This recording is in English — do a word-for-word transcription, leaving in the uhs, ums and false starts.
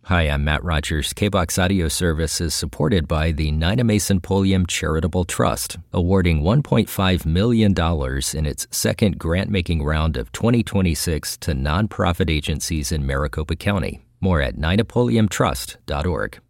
Hi, I'm Matt Rogers. K B O X Audio Service is supported by the Nina Mason Pulliam Charitable Trust, awarding one point five million dollars in its second grant-making round of twenty twenty-six to nonprofit agencies in Maricopa County. More at nina pulliam trust dot org.